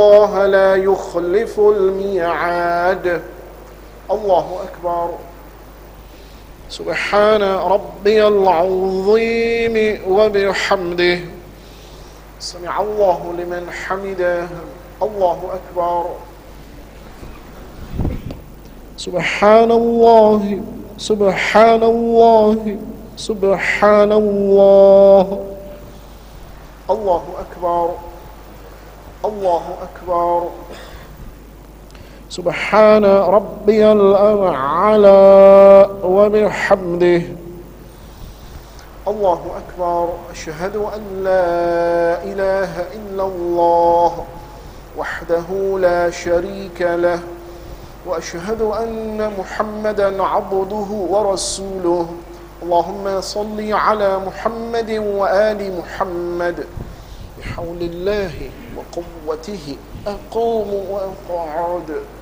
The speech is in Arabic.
الله لا يخلف الميعاد. الله أكبر. سبحان ربي العظيم وبحمده. سمع الله لمن حمده. الله أكبر. سبحان الله سبحان الله سبحان الله. الله أكبر. الله أكبر. سبحان ربي الأعلى وبحمده. الله أكبر. أشهد أن لا إله إلا الله وحده لا شريك له، وأشهد أن محمدا عبده ورسوله. اللهم صل على محمد وآل محمد. بحول الله وقوته أقوم وأقعد.